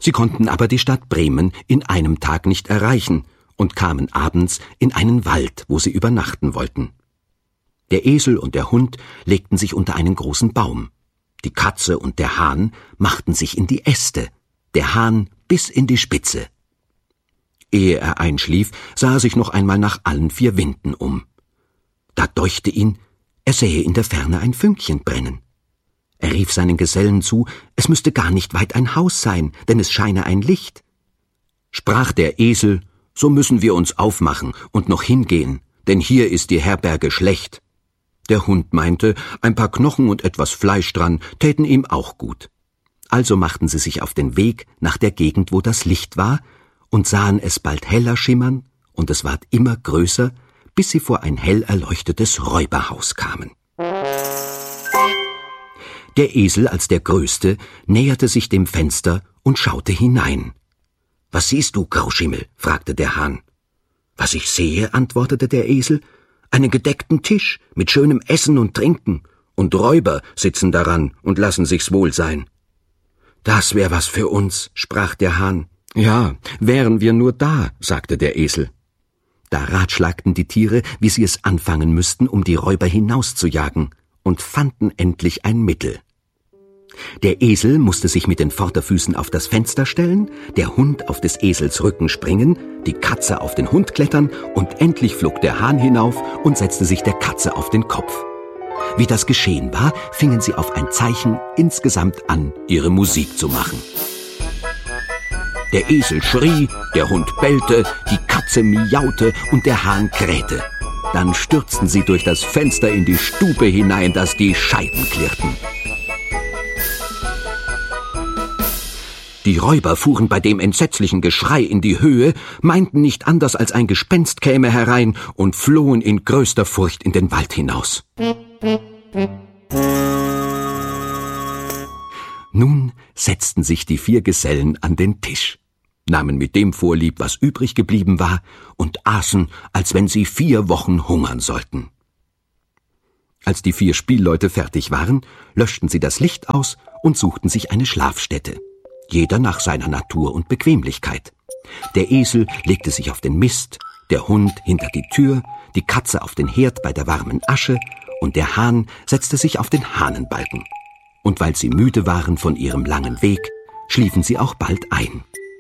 Sie konnten aber die Stadt Bremen in einem Tag nicht erreichen und kamen abends in einen Wald, wo sie übernachten wollten. Der Esel und der Hund legten sich unter einen großen Baum. Die Katze und der Hahn machten sich in die Äste, der Hahn bis in die Spitze. Ehe er einschlief, sah er sich noch einmal nach allen 4 Winden um. Da däuchte ihn, er sähe in der Ferne ein Fünkchen brennen. Er rief seinen Gesellen zu, es müsste gar nicht weit ein Haus sein, denn es scheine ein Licht. Sprach der Esel, so müssen wir uns aufmachen und noch hingehen, denn hier ist die Herberge schlecht. Der Hund meinte, ein paar Knochen und etwas Fleisch dran täten ihm auch gut. Also machten sie sich auf den Weg nach der Gegend, wo das Licht war, und sahen es bald heller schimmern, und es ward immer größer, bis sie vor ein hell erleuchtetes Räuberhaus kamen. Der Esel als der Größte näherte sich dem Fenster und schaute hinein. »Was siehst du, Grauschimmel?« fragte der Hahn. »Was ich sehe«, antwortete der Esel, »einen gedeckten Tisch mit schönem Essen und Trinken, und Räuber sitzen daran und lassen sich's wohl sein.« »Das wär was für uns«, sprach der Hahn. »Ja, wären wir nur da«, sagte der Esel. Da ratschlagten die Tiere, wie sie es anfangen müssten, um die Räuber hinauszujagen, und fanden endlich ein Mittel. Der Esel musste sich mit den Vorderfüßen auf das Fenster stellen, der Hund auf des Esels Rücken springen, die Katze auf den Hund klettern, und endlich flog der Hahn hinauf und setzte sich der Katze auf den Kopf. Wie das geschehen war, fingen sie auf ein Zeichen insgesamt an, ihre Musik zu machen. Der Esel schrie, der Hund bellte, die Katze miaute und der Hahn krähte. Dann stürzten sie durch das Fenster in die Stube hinein, dass die Scheiben klirrten. Die Räuber fuhren bei dem entsetzlichen Geschrei in die Höhe, meinten nicht anders als ein Gespenst käme herein und flohen in größter Furcht in den Wald hinaus. Nun setzten sich die 4 Gesellen an den Tisch, nahmen mit dem Vorlieb, was übrig geblieben war, und aßen, als wenn sie 4 Wochen hungern sollten. Als die 4 Spielleute fertig waren, löschten sie das Licht aus und suchten sich eine Schlafstätte, jeder nach seiner Natur und Bequemlichkeit. Der Esel legte sich auf den Mist, der Hund hinter die Tür, die Katze auf den Herd bei der warmen Asche, und der Hahn setzte sich auf den Hahnenbalken. Und weil sie müde waren von ihrem langen Weg, schliefen sie auch bald ein.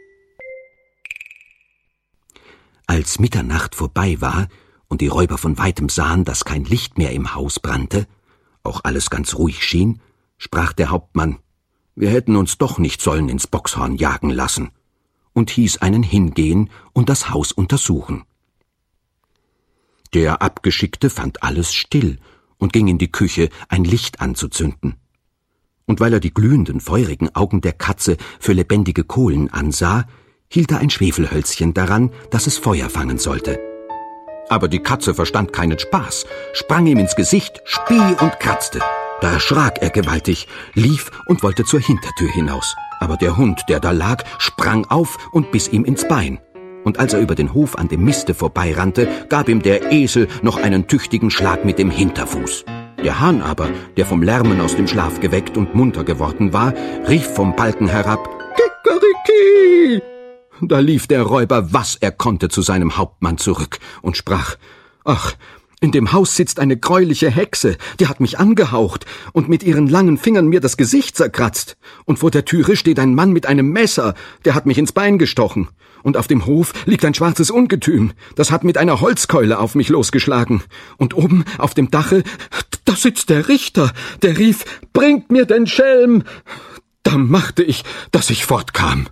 Als Mitternacht vorbei war und die Räuber von weitem sahen, dass kein Licht mehr im Haus brannte, auch alles ganz ruhig schien, sprach der Hauptmann, wir hätten uns doch nicht sollen ins Bockshorn jagen lassen, und hieß einen hingehen und das Haus untersuchen. Der Abgeschickte fand alles still und ging in die Küche, ein Licht anzuzünden. Und weil er die glühenden, feurigen Augen der Katze für lebendige Kohlen ansah, hielt er ein Schwefelhölzchen daran, dass es Feuer fangen sollte. Aber die Katze verstand keinen Spaß, sprang ihm ins Gesicht, spie und kratzte. Da erschrak er gewaltig, lief und wollte zur Hintertür hinaus. Aber der Hund, der da lag, sprang auf und biss ihm ins Bein. Und als er über den Hof an dem Miste vorbeirannte, gab ihm der Esel noch einen tüchtigen Schlag mit dem Hinterfuß. Der Hahn aber, der vom Lärmen aus dem Schlaf geweckt und munter geworden war, rief vom Balken herab, »Kikeriki!« Da lief der Räuber, was er konnte, zu seinem Hauptmann zurück und sprach, »Ach, in dem Haus sitzt eine greuliche Hexe, die hat mich angehaucht und mit ihren langen Fingern mir das Gesicht zerkratzt. Und vor der Türe steht ein Mann mit einem Messer, der hat mich ins Bein gestochen. Und auf dem Hof liegt ein schwarzes Ungetüm, das hat mit einer Holzkeule auf mich losgeschlagen. Und oben auf dem Dache, da sitzt der Richter, der rief, »Bringt mir den Schelm!« Da machte ich, dass ich fortkam.«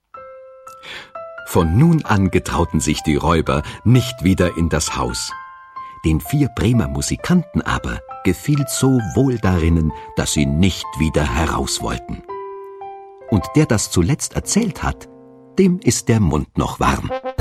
Von nun an getrauten sich die Räuber nicht wieder in das Haus. Den 4 Bremer Musikanten aber gefiel's so wohl darinnen, dass sie nicht wieder heraus wollten. Und der das zuletzt erzählt hat, dem ist der Mund noch warm.